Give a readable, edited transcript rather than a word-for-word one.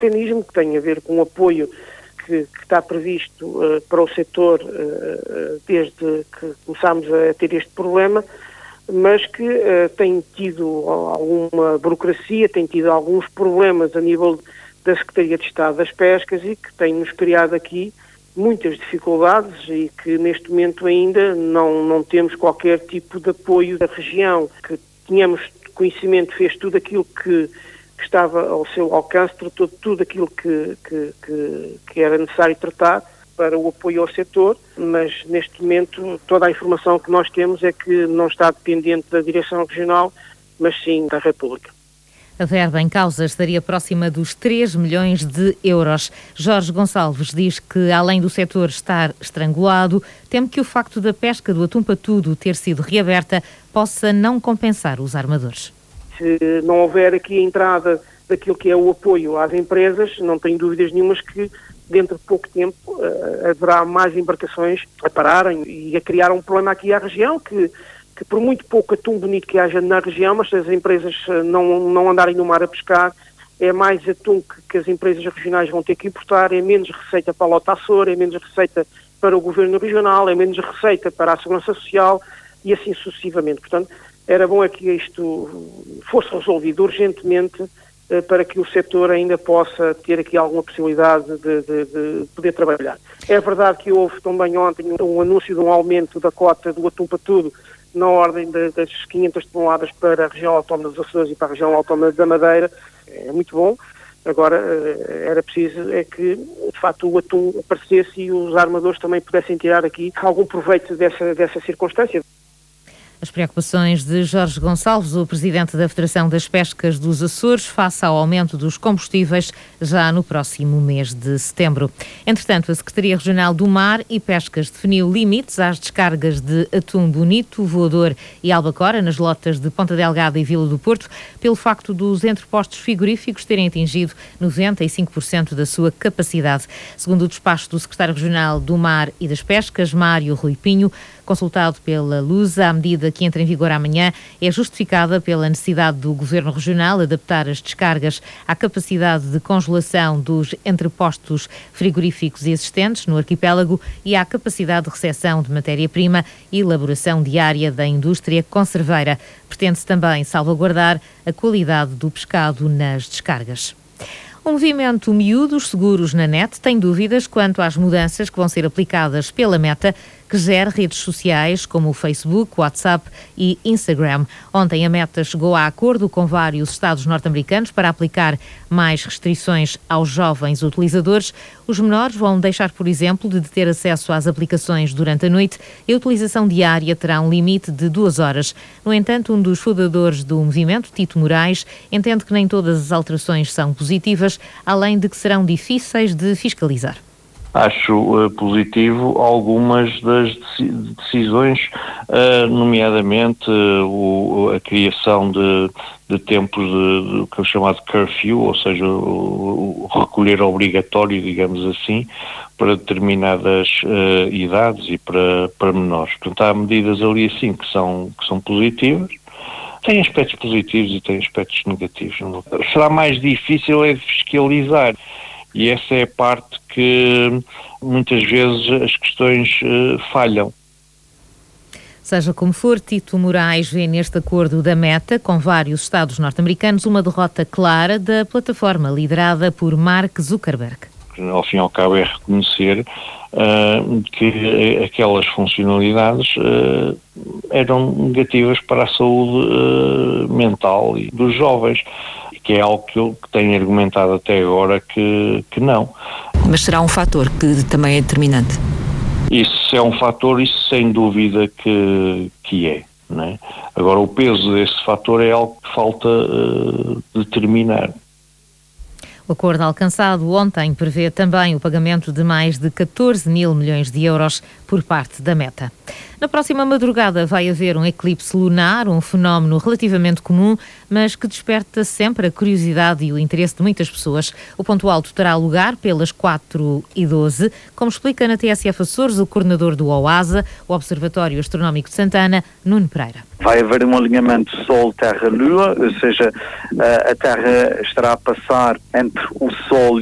mecanismo que tem a ver com o apoio que está previsto para o setor desde que começámos a ter este problema, mas que tem tido alguma burocracia, tem tido alguns problemas a nível da Secretaria de Estado das Pescas e que tem-nos criado aqui muitas dificuldades e que neste momento ainda não temos qualquer tipo de apoio da região, que tínhamos conhecimento, fez tudo aquilo que estava ao seu alcance, tratou tudo aquilo que era necessário tratar para o apoio ao setor, mas neste momento toda a informação que nós temos é que não está dependente da Direção Regional, mas sim da República. A verba em causa estaria próxima dos 3 milhões de euros. Jorge Gonçalves diz que, além do setor estar estrangulado, teme que o facto da pesca do atum patudo ter sido reaberta possa não compensar os armadores. Se não houver aqui a entrada daquilo que é o apoio às empresas, não tenho dúvidas nenhumas que dentro de pouco tempo haverá mais embarcações a pararem e a criar um problema aqui à região que por muito pouco atum bonito que haja na região, mas se as empresas não andarem no mar a pescar, é mais atum que as empresas regionais vão ter que importar, é menos receita para a Lota Açor, é menos receita para o Governo Regional, é menos receita para a Segurança Social e assim sucessivamente. Portanto, era bom é que isto fosse resolvido urgentemente para que o setor ainda possa ter aqui alguma possibilidade de poder trabalhar. É verdade que houve também ontem um anúncio de um aumento da cota do atum patudo na ordem das 500 toneladas para a região autónoma dos Açores e para a região autónoma da Madeira. É muito bom. Agora, era preciso é que, de facto, o atum aparecesse e os armadores também pudessem tirar aqui algum proveito dessa circunstância. As preocupações de Jorge Gonçalves, o presidente da Federação das Pescas dos Açores, face ao aumento dos combustíveis já no próximo mês de setembro. Entretanto, a Secretaria Regional do Mar e Pescas definiu limites às descargas de atum bonito, voador e albacora nas lotas de Ponta Delgada e Vila do Porto, pelo facto dos entrepostos frigoríficos terem atingido 95% da sua capacidade. Segundo o despacho do secretário regional do Mar e das Pescas, Mário Rui Pinho, consultado pela Lusa, a medida que entra em vigor amanhã é justificada pela necessidade do Governo Regional adaptar as descargas à capacidade de congelação dos entrepostos frigoríficos existentes no arquipélago e à capacidade de recepção de matéria-prima e elaboração diária da indústria conserveira. Pretende-se também salvaguardar a qualidade do pescado nas descargas. O movimento Miúdos Seguros na Net tem dúvidas quanto às mudanças que vão ser aplicadas pela Meta, que gera redes sociais como o Facebook, WhatsApp e Instagram. Ontem a Meta chegou a acordo com vários estados norte-americanos para aplicar mais restrições aos jovens utilizadores. Os menores vão deixar, por exemplo, de ter acesso às aplicações durante a noite e a utilização diária terá um limite de 2 horas. No entanto, um dos fundadores do movimento, Tito Moraes, entende que nem todas as alterações são positivas, além de que serão difíceis de fiscalizar. Acho positivo algumas das decisões, nomeadamente a criação de tempos de que é chamado curfew, ou seja, o recolher obrigatório, digamos assim, para determinadas idades e para menores. Portanto, há medidas ali assim que são positivas. Tem aspectos positivos e tem aspectos negativos. Será mais difícil de fiscalizar. E essa é a parte que muitas vezes as questões falham. Seja como for, Tito Moraes vê neste acordo da Meta com vários estados norte-americanos uma derrota clara da plataforma liderada por Mark Zuckerberg. Ao fim e ao cabo é reconhecer que aquelas funcionalidades eram negativas para a saúde mental dos jovens, que é algo que eu tenho argumentado até agora que não. Mas será um fator que também é determinante? Isso é um fator, isso sem dúvida que é, não é? Agora, o peso desse fator é algo que falta determinar. O acordo alcançado ontem prevê também o pagamento de mais de 14 mil milhões de euros por parte da Meta. Na próxima madrugada vai haver um eclipse lunar, um fenómeno relativamente comum, mas que desperta sempre a curiosidade e o interesse de muitas pessoas. O ponto alto terá lugar pelas 4h12, como explica na TSF Açores o coordenador do OASA, o Observatório Astronómico de Santana, Nuno Pereira. Vai haver um alinhamento Sol-Terra-Lua, ou seja, a Terra estará a passar entre o Sol